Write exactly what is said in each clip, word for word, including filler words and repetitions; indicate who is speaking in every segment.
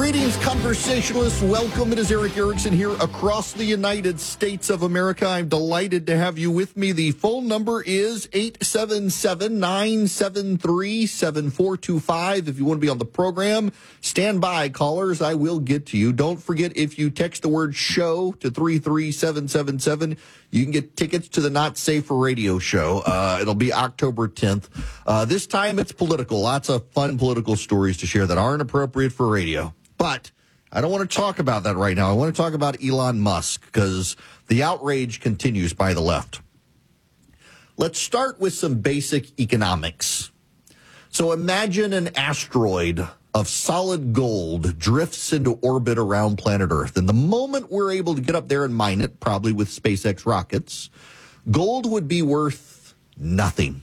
Speaker 1: Greetings, conversationalists. Welcome. It is Erick Erickson here across the United States of America. I'm delighted to have you with me. The phone number is eight seven seven, nine seven three, seven four two five. If you want to be on the program, stand by, callers. I will get to you. Don't forget, if you text the word show to three three seven seven seven, you can get tickets to the Not Safe for Radio show. Uh, it'll be October tenth. Uh, this time it's political. Lots of fun political stories to share that aren't appropriate for radio. But I don't want to talk about that right now. I want to talk about Elon Musk because the outrage continues by the left. Let's start with some basic economics. So imagine an asteroid of solid gold drifts into orbit around planet Earth. And the moment we're able to get up there and mine it, probably with SpaceX rockets, gold would be worth nothing.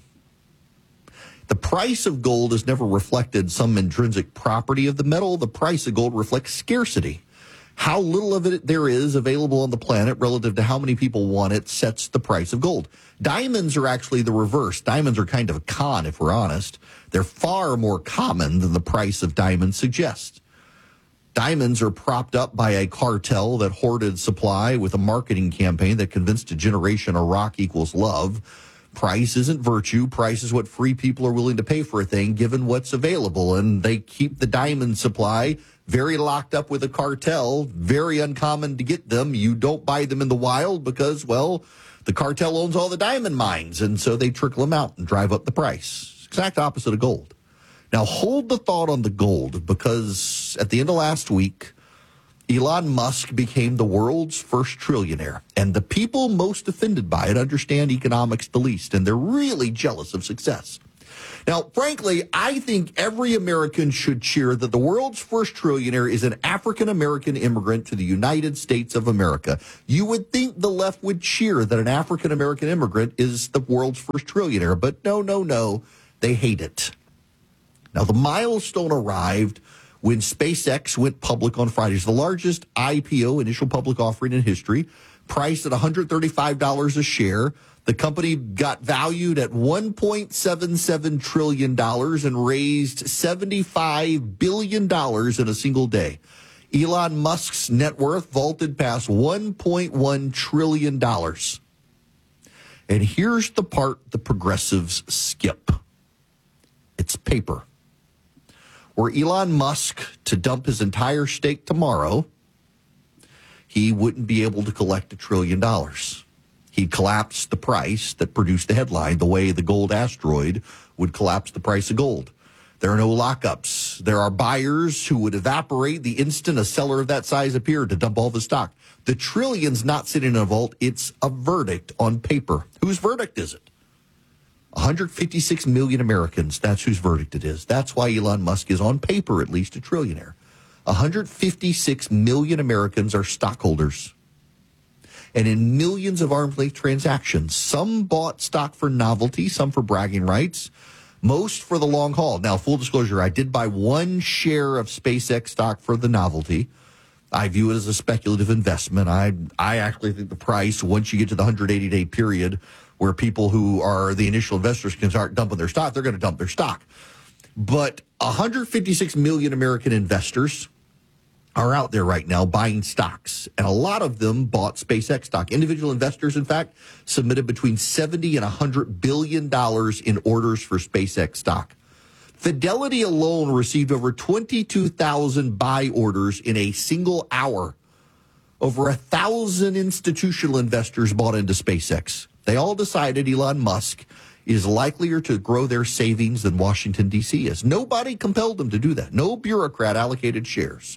Speaker 1: The price of gold has never reflected some intrinsic property of the metal. The price of gold reflects scarcity. How little of it there is available on the planet relative to how many people want it sets the price of gold. Diamonds are actually the reverse. Diamonds are kind of a con, if we're honest. They're far more common than the price of diamonds suggests. Diamonds are propped up by a cartel that hoarded supply with a marketing campaign that convinced a generation a rock equals love. Price isn't virtue. Price is what free people are willing to pay for a thing, given what's available. And they keep the diamond supply very locked up with a cartel, very uncommon to get them. You don't buy them in the wild because, well, the cartel owns all the diamond mines. And so they trickle them out and drive up the price. Exact opposite of gold. Now, hold the thought on the gold, because at the end of last week, Elon Musk became the world's first trillionaire, and the people most offended by it understand economics the least, and they're really jealous of success. Now, frankly, I think every American should cheer that the world's first trillionaire is an African-American immigrant to the United States of America. You would think the left would cheer that an African-American immigrant is the world's first trillionaire, but no, no, no, they hate it. Now, the milestone arrived when SpaceX went public on Friday. It's the largest I P O, initial public offering in history, priced at one hundred thirty-five dollars a share. The company got valued at one point seven seven trillion dollars and raised seventy-five billion dollars in a single day. Elon Musk's net worth vaulted past one point one trillion dollars. And here's the part the progressives skip. It's paper. Were Elon Musk to dump his entire stake tomorrow, he wouldn't be able to collect a trillion dollars. He'd collapse the price that produced the headline the way the gold asteroid would collapse the price of gold. There are no lockups. There are buyers who would evaporate the instant a seller of that size appeared to dump all the stock. The trillion's not sitting in a vault. It's a verdict on paper. Whose verdict is it? one hundred fifty-six million Americans, that's whose verdict it is. That's why Elon Musk is on paper at least a trillionaire. one hundred fifty-six million Americans are stockholders. And in millions of arm's length transactions, some bought stock for novelty, some for bragging rights, most for the long haul. Now, full disclosure, I did buy one share of SpaceX stock for the novelty. I view it as a speculative investment. I I actually think the price, once you get to the one hundred eighty day period, where people who are the initial investors can start dumping their stock, they're going to dump their stock. But one hundred fifty-six million American investors are out there right now buying stocks, and a lot of them bought SpaceX stock. Individual investors, in fact, submitted between seventy and one hundred billion dollars in orders for SpaceX stock. Fidelity alone received over twenty-two thousand buy orders in a single hour. Over a thousand institutional investors bought into SpaceX. They all decided Elon Musk is likelier to grow their savings than Washington, D C is. Nobody compelled them to do that. No bureaucrat allocated shares.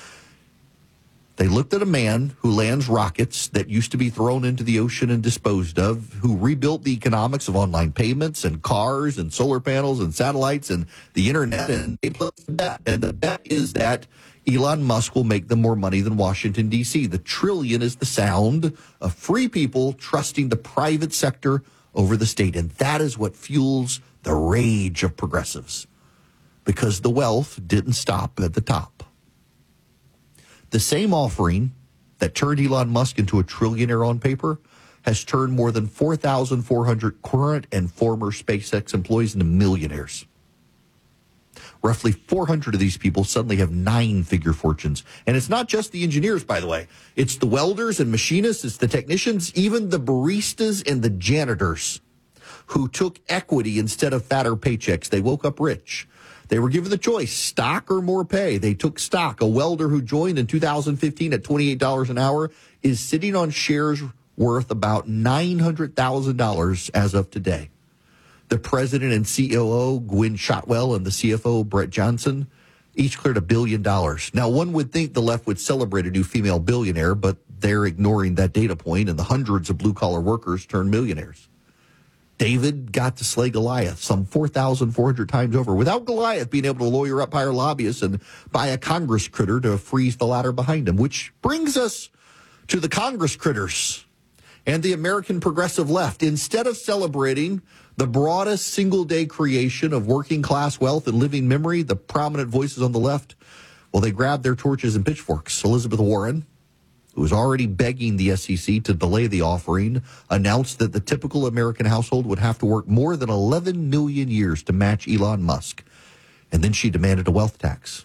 Speaker 1: They looked at a man who lands rockets that used to be thrown into the ocean and disposed of, who rebuilt the economics of online payments and cars and solar panels and satellites and the internet, and they placed a bet. And the bet is that Elon Musk will make them more money than Washington, D C. The trillion is the sound of free people trusting the private sector over the state. And that is what fuels the rage of progressives, because the wealth didn't stop at the top. The same offering that turned Elon Musk into a trillionaire on paper has turned more than four thousand four hundred current and former SpaceX employees into millionaires. Roughly four hundred of these people suddenly have nine-figure fortunes. And it's not just the engineers, by the way. It's the welders and machinists, it's the technicians, even the baristas and the janitors who took equity instead of fatter paychecks. They woke up rich. They were given the choice, stock or more pay. They took stock. A welder who joined in two thousand fifteen at twenty-eight dollars an hour is sitting on shares worth about nine hundred thousand dollars as of today. The president and C O O, Gwynne Shotwell, and the C F O, Brett Johnson, each cleared a billion dollars. Now, one would think the left would celebrate a new female billionaire, but they're ignoring that data point, and the hundreds of blue-collar workers turned millionaires. David got to slay Goliath some four thousand four hundred times over without Goliath being able to lawyer up higher lobbyists and buy a Congress critter to freeze the ladder behind him, which brings us to the Congress critters and the American progressive left. Instead of celebrating the broadest single-day creation of working-class wealth and living memory, the prominent voices on the left, well, they grabbed their torches and pitchforks. Elizabeth Warren, who was already begging the S E C to delay the offering, announced that the typical American household would have to work more than eleven million years to match Elon Musk. And then she demanded a wealth tax.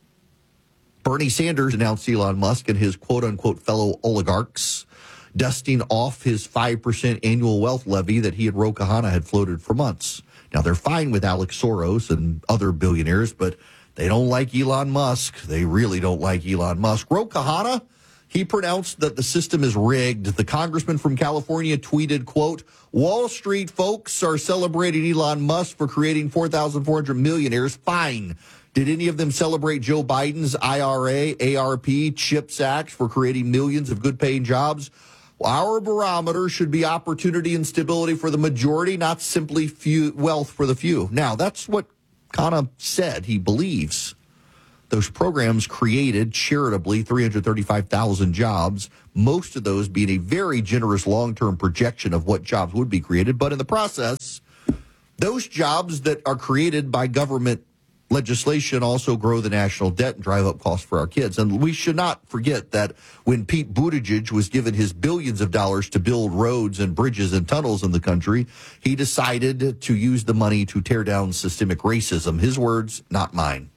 Speaker 1: Bernie Sanders announced Elon Musk and his quote-unquote fellow oligarchs dusting off his five percent annual wealth levy that he and Ro Khanna had floated for months. Now, they're fine with Alex Soros and other billionaires, but they don't like Elon Musk. They really don't like Elon Musk. Ro Khanna, he pronounced that the system is rigged. The congressman from California tweeted, quote, Wall Street folks are celebrating Elon Musk for creating four thousand four hundred millionaires. Fine. Did any of them celebrate Joe Biden's I R A, A R P, CHIPS Act for creating millions of good-paying jobs? Our barometer should be opportunity and stability for the majority, not simply few, wealth for the few. Now, that's what Khanna said he believes. Those programs created charitably three hundred thirty-five thousand jobs, most of those being a very generous long-term projection of what jobs would be created. But in the process, those jobs that are created by government legislation also grow the national debt and drive up costs for our kids. And we should not forget that when Pete Buttigieg was given his billions of dollars to build roads and bridges and tunnels in the country, he decided to use the money to tear down systemic racism. His words, not mine.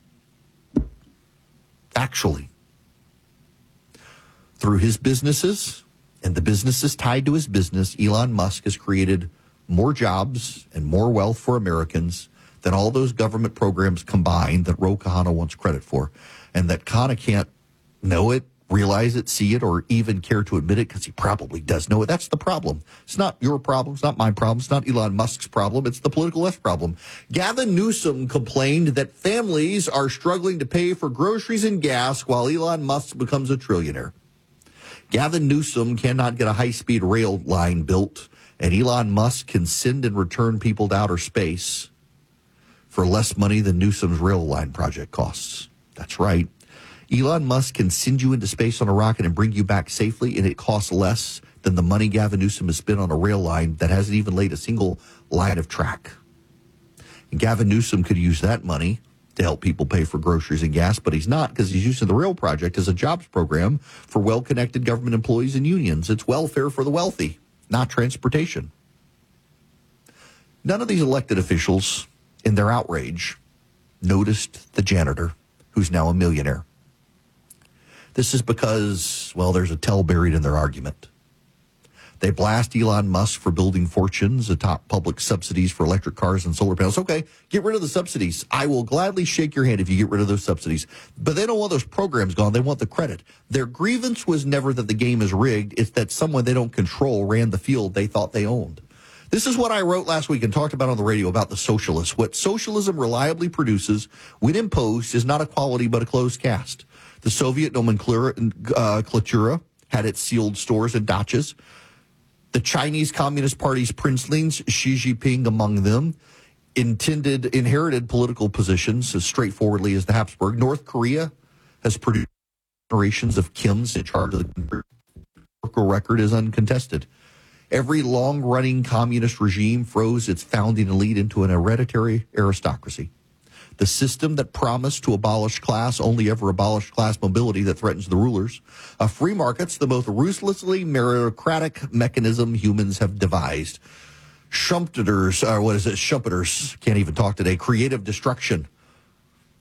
Speaker 1: Actually, through his businesses and the businesses tied to his business, Elon Musk has created more jobs and more wealth for Americans than all those government programs combined that Ro Khanna wants credit for, and that Khanna can't know it, realize it, see it, or even care to admit it because he probably does know it. That's the problem. It's not your problem. It's not my problem. It's not Elon Musk's problem. It's the political left problem. Gavin Newsom complained that families are struggling to pay for groceries and gas while Elon Musk becomes a trillionaire. Gavin Newsom cannot get a high-speed rail line built, and Elon Musk can send and return people to outer space for less money than Newsom's rail line project costs. That's right. Elon Musk can send you into space on a rocket and bring you back safely, and it costs less than the money Gavin Newsom has spent on a rail line that hasn't even laid a single line of track. And Gavin Newsom could use that money to help people pay for groceries and gas, but he's not, because he's using the rail project as a jobs program for well-connected government employees and unions. It's welfare for the wealthy, not transportation. None of these elected officials, in their outrage, noticed the janitor, who's now a millionaire. This is because, well, there's a tell buried in their argument. They blast Elon Musk for building fortunes atop public subsidies for electric cars and solar panels. Okay, get rid of the subsidies. I will gladly shake your hand if you get rid of those subsidies. But they don't want those programs gone. They want the credit. Their grievance was never that the game is rigged. It's that someone they don't control ran the field they thought they owned. This is what I wrote last week and talked about on the radio about the socialists. What socialism reliably produces when imposed is not equality but a closed caste. The Soviet nomenclatura uh, had its sealed stores and dachas. The Chinese Communist Party's princelings, Xi Jinping among them, intended, inherited political positions as straightforwardly as the Habsburg. North Korea has produced generations of Kims in charge of the historical record is uncontested. Every long-running communist regime froze its founding elite into an hereditary aristocracy. The system that promised to abolish class only ever abolished class mobility that threatens the rulers. A free market's the most ruthlessly meritocratic mechanism humans have devised. Schumpeter's, or what is it, Schumpeter's, can't even talk today, creative destruction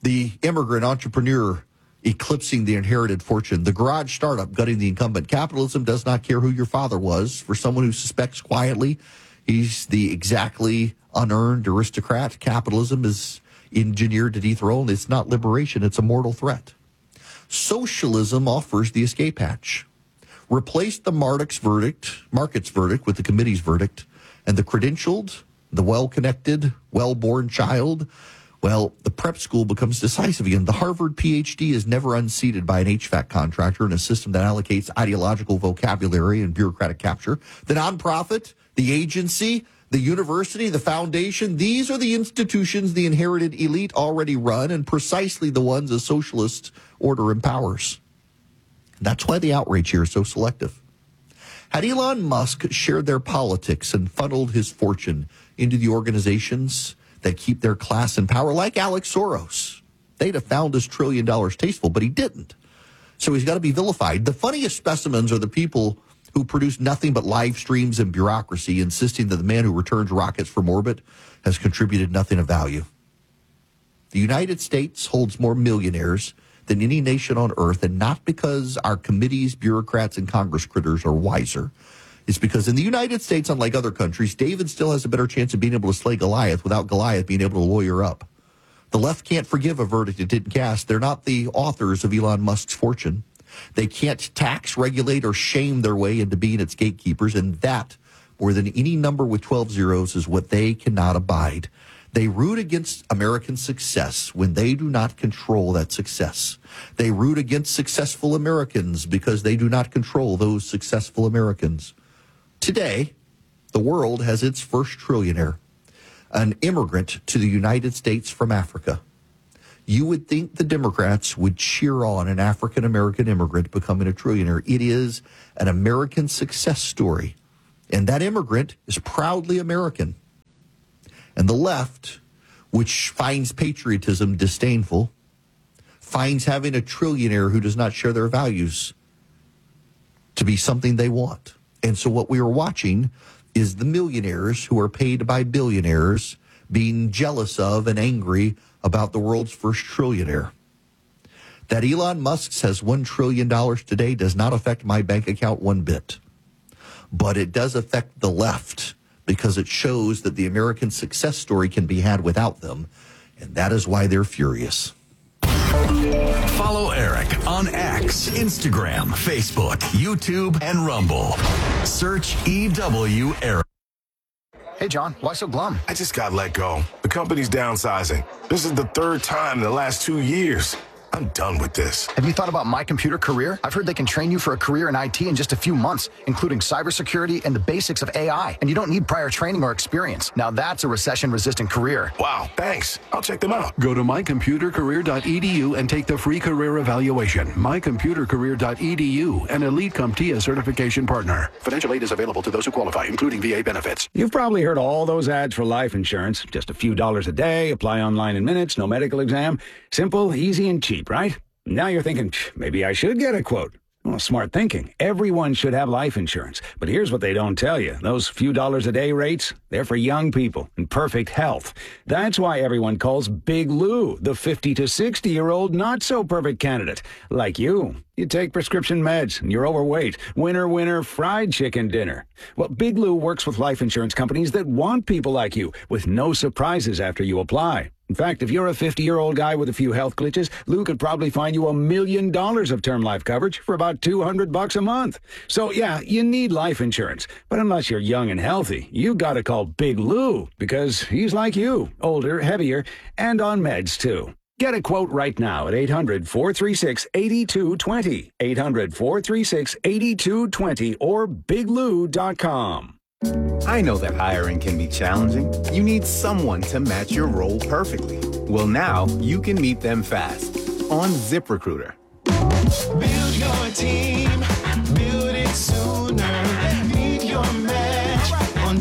Speaker 1: The immigrant entrepreneur eclipsing the inherited fortune. The garage startup gutting the incumbent. Capitalism does not care who your father was. For someone who suspects quietly he's the exactly unearned aristocrat, capitalism is engineered to dethrone. It's not liberation. It's a mortal threat. Socialism offers the escape hatch. Replace the Market's verdict, Market's verdict with the committee's verdict, and the credentialed, the well-connected, well-born child, well, the prep school becomes decisive again. The Harvard P H D is never unseated by an H V A C contractor in a system that allocates ideological vocabulary and bureaucratic capture. The nonprofit, the agency, the university, the foundation, these are the institutions the inherited elite already run, and precisely the ones a socialist order empowers. That's why the outrage here is so selective. Had Elon Musk shared their politics and funneled his fortune into the organizations that keep their class and power, like Alex Soros, they'd have found his trillion dollars tasteful, but he didn't. So he's got to be vilified. The funniest specimens are the people who produce nothing but live streams and bureaucracy, insisting that the man who returns rockets from orbit has contributed nothing of value. The United States holds more millionaires than any nation on earth, and not because our committees, bureaucrats, and Congress critters are wiser. It's because in the United States, unlike other countries, David still has a better chance of being able to slay Goliath without Goliath being able to lawyer up. The left can't forgive a verdict it didn't cast. They're not the authors of Elon Musk's fortune. They can't tax, regulate, or shame their way into being its gatekeepers, and that, more than any number with twelve zeros, is what they cannot abide. They root against American success when they do not control that success. They root against successful Americans because they do not control those successful Americans. Today, the world has its first trillionaire, an immigrant to the United States from Africa. You would think the Democrats would cheer on an African-American immigrant becoming a trillionaire. It is an American success story, and that immigrant is proudly American. And the left, which finds patriotism disdainful, finds having a trillionaire who does not share their values to be something they want. And so what we are watching is the millionaires who are paid by billionaires being jealous of and angry about the world's first trillionaire. That Elon Musk has one trillion dollars today does not affect my bank account one bit. But it does affect the left because it shows that the American success story can be had without them. And that is why they're furious.
Speaker 2: Follow Eric on X, Instagram, Facebook, YouTube, and Rumble. Search E W Eric.
Speaker 3: Hey, John, why so glum?
Speaker 4: I just got let go. The company's downsizing. This is the third time in the last two years. I'm done with this.
Speaker 3: Have you thought about My Computer Career? I've heard they can train you for a career in I T in just a few months, including cybersecurity and the basics of A I. And you don't need prior training or experience. Now that's a recession-resistant career.
Speaker 4: Wow, thanks. I'll check them out.
Speaker 5: Go to my computer career dot e d u and take the free career evaluation. my computer career dot e d u, an Elite CompTIA certification partner. Financial aid is available to those who qualify, including V A benefits.
Speaker 6: You've probably heard all those ads for life insurance. Just a few dollars a day, apply online in minutes, no medical exam. Simple, easy, and cheap, right? Now you're thinking, maybe I should get a quote. Well, smart thinking. Everyone should have life insurance. But here's what they don't tell you. Those few dollars a day rates, they're for young people in perfect health. That's why everyone calls Big Lou the fifty to sixty-year-old not-so-perfect candidate. Like you. You take prescription meds, and you're overweight. Winner, winner, fried chicken dinner. Well, Big Lou works with life insurance companies that want people like you, with no surprises after you apply. In fact, if you're a fifty-year-old guy with a few health glitches, Lou could probably find you a million dollars of term life coverage for about two hundred bucks a month. So, yeah, you need life insurance. But unless you're young and healthy, you gotta call Big Lou, because he's like you, older, heavier, and on meds, too. Get a quote right now at eight hundred, four three six, eight two two zero, eight hundred, four three six, eight two two zero, or big lou dot com.
Speaker 7: I know that hiring can be challenging. You need someone to match your role perfectly. Well, now you can meet them fast on ZipRecruiter.
Speaker 8: Build your team, build it sooner. Meet your match on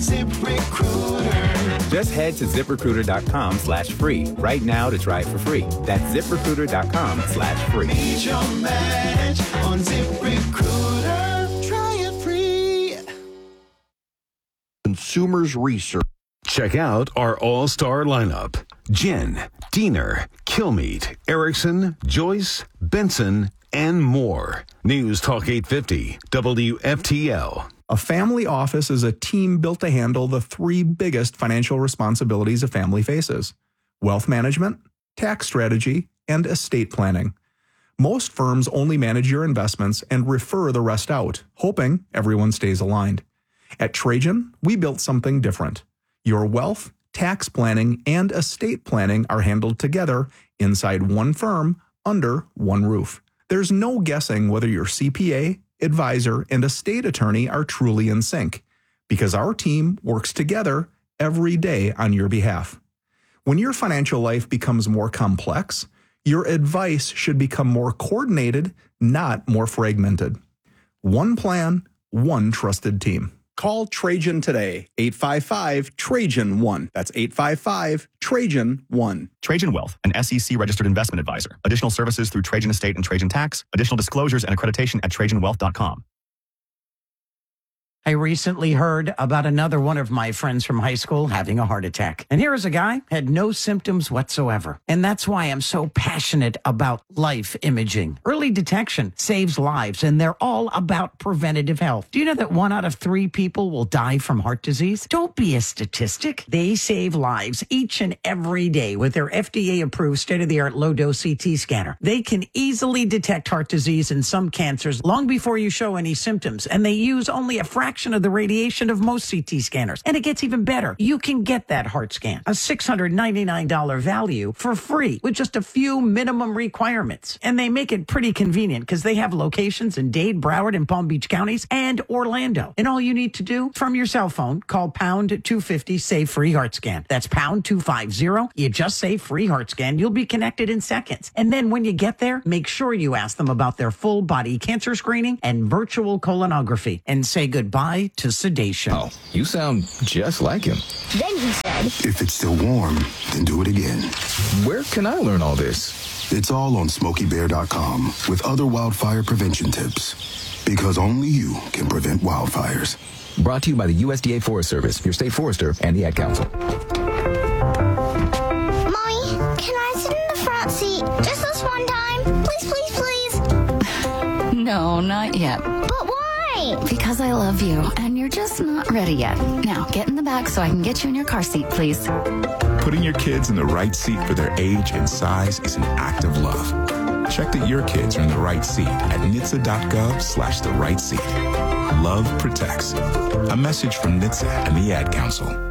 Speaker 8: ZipRecruiter.
Speaker 7: Just head to ZipRecruiter.com slash free right now to try it for free. That's ZipRecruiter.com slash free.
Speaker 8: Meet your match on ZipRecruiter. Try it free.
Speaker 1: Consumers Research.
Speaker 2: Check out our all-star lineup. Jen, Diener, Kilmeade, Erickson, Joyce, Benson, and more. News Talk eight fifty, W F T L.
Speaker 9: A family office is a team built to handle the three biggest financial responsibilities a family faces: wealth management, tax strategy, and estate planning. Most firms only manage your investments and refer the rest out, hoping everyone stays aligned. At Trajan, we built something different. Your wealth, tax planning, and estate planning are handled together inside one firm under one roof. There's no guessing whether your C P A, advisor, and estate attorney are truly in sync, because our team works together every day on your behalf. When your financial life becomes more complex, your advice should become more coordinated, not more fragmented. One plan, one trusted team. Call Trajan today, eight five five, Trajan one. That's eight five five, Trajan one.
Speaker 10: Trajan Wealth, an S E C-registered investment advisor. Additional services through Trajan Estate and Trajan Tax. Additional disclosures and accreditation at trajan wealth dot com.
Speaker 11: I recently heard about another one of my friends from high school having a heart attack. And here is a guy, had no symptoms whatsoever. And that's why I'm so passionate about life imaging. Early detection saves lives, and they're all about preventative health. Do you know that one out of three people will die from heart disease? Don't be a statistic. They save lives each and every day with their F D A-approved state-of-the-art low-dose C T scanner. They can easily detect heart disease and some cancers long before you show any symptoms, and they use only a fraction of the radiation of most C T scanners. And it gets even better. You can get that heart scan, a six hundred ninety-nine dollars value, for free with just a few minimum requirements. And they make it pretty convenient because they have locations in Dade, Broward, and Palm Beach counties, and Orlando. And all you need to do from your cell phone, call pound two fifty, say free heart scan. That's pound two fifty. You just say free heart scan. You'll be connected in seconds. And then when you get there, make sure you ask them about their full body cancer screening and virtual colonography, and say goodbye to sedation.
Speaker 12: Oh, you sound just like him.
Speaker 13: Then he said,
Speaker 14: if it's still warm, then do it again.
Speaker 12: Where can I learn all this?
Speaker 14: It's all on Smokey Bear dot com with other wildfire prevention tips. Because only you can prevent wildfires.
Speaker 12: Brought to you by the U S D A Forest Service, your state forester, and the Ad Council.
Speaker 13: Mommy, can I sit in the front seat just this one time? Please, please, please.
Speaker 15: No, not yet.
Speaker 13: But why?
Speaker 15: Because I love you, and you're just not ready yet. Now, get in the back so I can get you in your car seat, please.
Speaker 16: Putting your kids in the right seat for their age and size is an act of love. Check that your kids are in the right seat at N H T S A dot gov slash the right seat. Love protects. A message from N H T S A and the Ad Council.